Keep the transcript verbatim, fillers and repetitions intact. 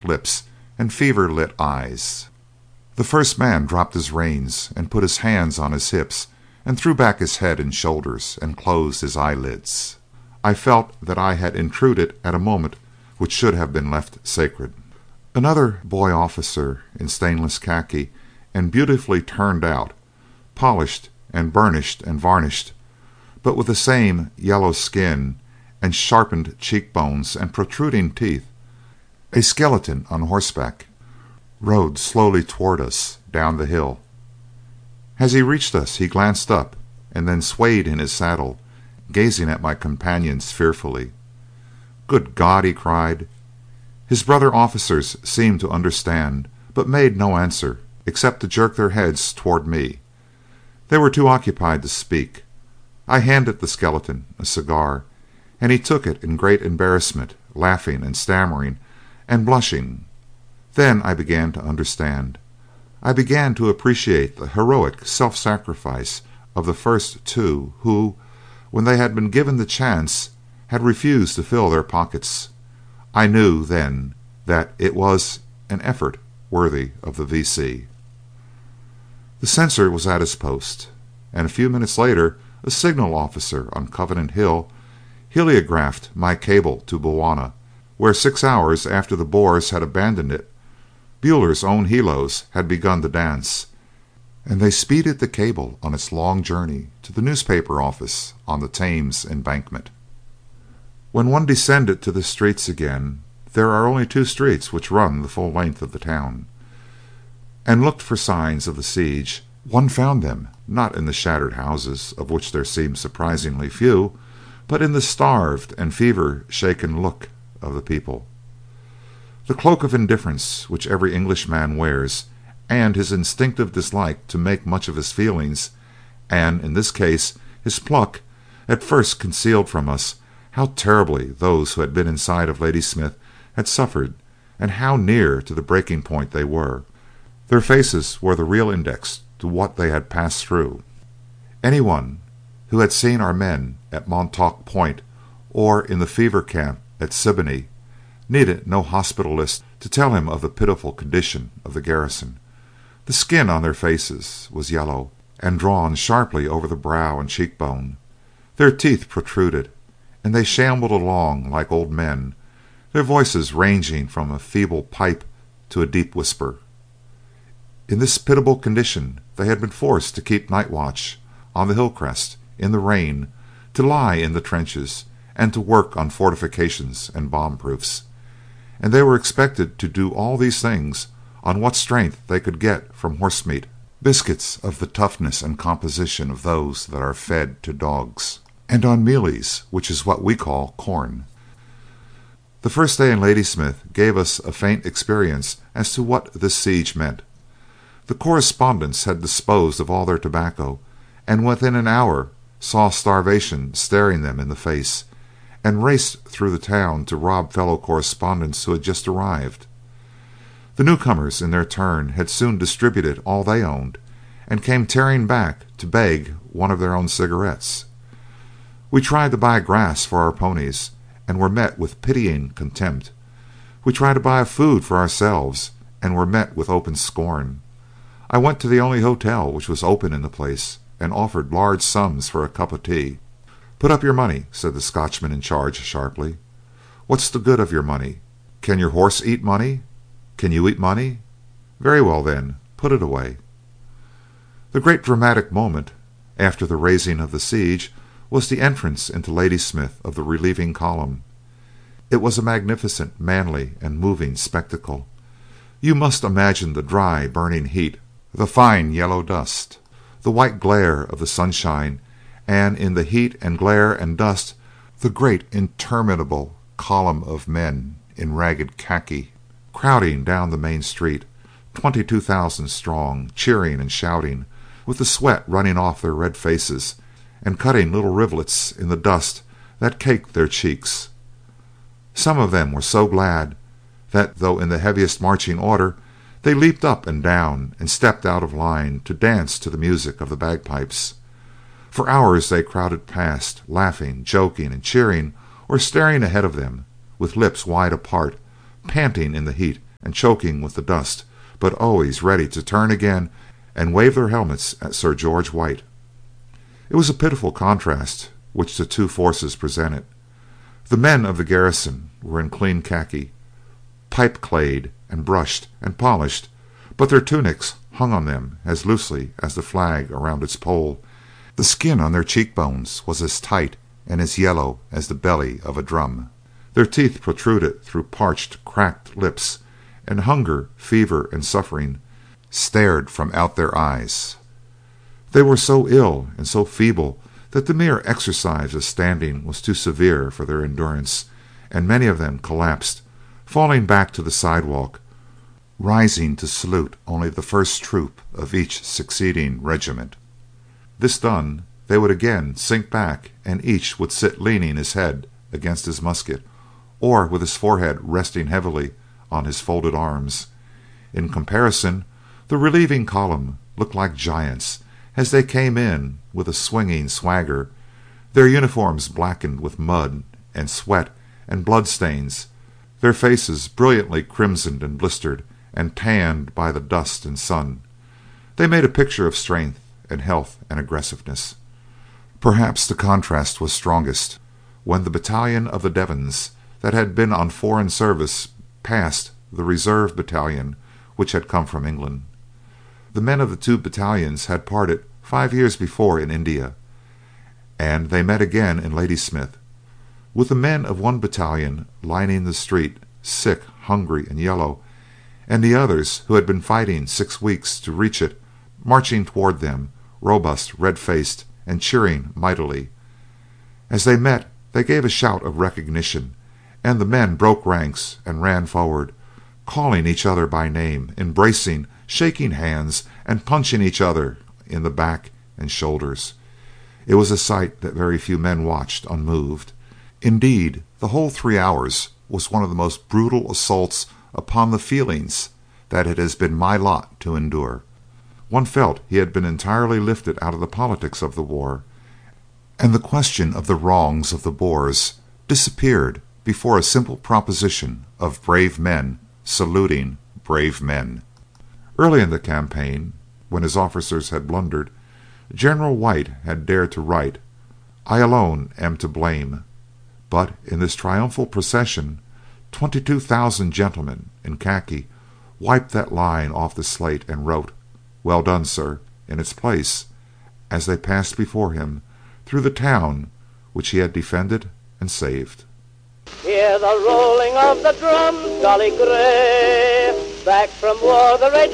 lips and fever-lit eyes. The first man dropped his reins and put his hands on his hips and threw back his head and shoulders and closed his eyelids. I felt that I had intruded at a moment which should have been left sacred. Another boy officer in stainless khaki and beautifully turned out, polished and burnished and varnished, but with the same yellow skin and sharpened cheekbones and protruding teeth, a skeleton on horseback, rode slowly toward us down the hill. As he reached us he glanced up and then swayed in his saddle, gazing at my companions fearfully. "Good God!" he cried. His brother officers seemed to understand, but made no answer except to jerk their heads toward me. They were too occupied to speak. I handed the skeleton a cigar, and he took it in great embarrassment, laughing and stammering and blushing. Then I began to understand. I began to appreciate the heroic self-sacrifice of the first two who, when they had been given the chance, had refused to fill their pockets. I knew then that it was an effort worthy of the V C. The censor was at his post, and a few minutes later a signal officer on Covenant Hill heliographed my cable to Bulwana, where six hours after the Boers had abandoned it, Buller's own helos had begun to dance, and they speeded the cable on its long journey to the newspaper office on the Thames Embankment. When one descended to the streets again, there are only two streets which run the full length of the town, and looked for signs of the siege, one found them not in the shattered houses, of which there seemed surprisingly few, but in the starved and fever-shaken look of the people. The cloak of indifference which every Englishman wears, and his instinctive dislike to make much of his feelings, and, in this case, his pluck, at first concealed from us how terribly those who had been inside of Ladysmith had suffered, and how near to the breaking point they were. Their faces were the real index to what they had passed through. Anyone who had seen our men at Montauk Point or in the fever camp at Siboney needed no hospitalist to tell him of the pitiful condition of the garrison. The skin on their faces was yellow and drawn sharply over the brow and cheekbone. Their teeth protruded, and they shambled along like old men, their voices ranging from a feeble pipe to a deep whisper. In this pitiable condition they had been forced to keep night watch on the hill crest, in the rain, to lie in the trenches, and to work on fortifications and bomb-proofs, and they were expected to do all these things on what strength they could get from horse meat, biscuits of the toughness and composition of those that are fed to dogs, and on mealies, which is what we call corn. The first day in Ladysmith gave us a faint experience as to what this siege meant. The correspondents had disposed of all their tobacco, and within an hour saw starvation staring them in the face, and raced through the town to rob fellow correspondents who had just arrived. The newcomers, in their turn, had soon distributed all they owned, and came tearing back to beg one of their own cigarettes. We tried to buy grass for our ponies, and were met with pitying contempt. We tried to buy food for ourselves, and were met with open scorn. I went to the only hotel which was open in the place, and offered large sums for a cup of tea. "Put up your money," said the Scotchman in charge sharply. "What's the good of your money? Can your horse eat money? Can you eat money? Very well then, put it away." The great dramatic moment, after the raising of the siege, was the entrance into Ladysmith of the relieving column. It was a magnificent, manly, and moving spectacle. You must imagine the dry, burning heat, the fine yellow dust, the white glare of the sunshine, and in the heat and glare and dust the great interminable column of men in ragged khaki crowding down the main street, twenty-two thousand strong, cheering and shouting, with the sweat running off their red faces and cutting little rivulets in the dust that caked their cheeks. Some of them were so glad that, though in the heaviest marching order, they leaped up and down and stepped out of line to dance to the music of the bagpipes. For hours they crowded past, laughing, joking, and cheering, or staring ahead of them, with lips wide apart, panting in the heat and choking with the dust, but always ready to turn again and wave their helmets at Sir George White. It was a pitiful contrast which the two forces presented. The men of the garrison were in clean khaki, pipe-clayed and brushed and polished, but their tunics hung on them as loosely as the flag around its pole. The skin on their cheekbones was as tight and as yellow as the belly of a drum. Their teeth protruded through parched, cracked lips, and hunger, fever, and suffering stared from out their eyes. They were so ill and so feeble that the mere exercise of standing was too severe for their endurance, and many of them collapsed, falling back to the sidewalk, rising to salute only the first troop of each succeeding regiment. This done, they would again sink back, and each would sit leaning his head against his musket, or with his forehead resting heavily on his folded arms. In comparison, the relieving column looked like giants as they came in with a swinging swagger, their uniforms blackened with mud and sweat and blood stains, their faces brilliantly crimsoned and blistered and tanned by the dust and sun. They made a picture of strength and health and aggressiveness. Perhaps the contrast was strongest when the battalion of the Devons that had been on foreign service passed the reserve battalion which had come from England. The men of the two battalions had parted five years before in India, and they met again in Ladysmith, with the men of one battalion lining the street, sick, hungry, and yellow, and the others, who had been fighting six weeks to reach it, marching toward them, robust, red-faced, and cheering mightily. As they met, they gave a shout of recognition, and the men broke ranks and ran forward, calling each other by name, embracing, shaking hands, and punching each other in the back and shoulders. It was a sight that very few men watched unmoved. Indeed, the whole three hours was one of the most brutal assaults upon the feelings that it has been my lot to endure. One felt he had been entirely lifted out of the politics of the war, and the question of the wrongs of the Boers disappeared before a simple proposition of brave men saluting brave men. Early in the campaign, when his officers had blundered, General White had dared to write, "I alone am to blame," but in this triumphal procession twenty-two thousand gentlemen in khaki wiped that line off the slate and wrote, "Well done, sir," in its place, as they passed before him through the town which he had defended and saved. Hear the rolling of the drums, Golly Grey, back from war the